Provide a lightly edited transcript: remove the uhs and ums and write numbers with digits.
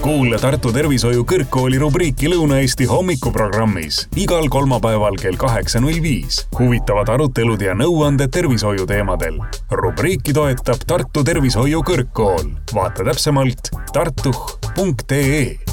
Kuule Tartu Tervishoiu Kõrgkooli rubriiki Lõuna-Eesti hommikuprogrammis igal kolmapäeval kell 8.05. Huvitavad arutelud ja nõuanded tervishoiu teemadel. Rubriiki toetab Tartu Tervishoiu Kõrgkool. Vaata täpsemalt tartuh.ee.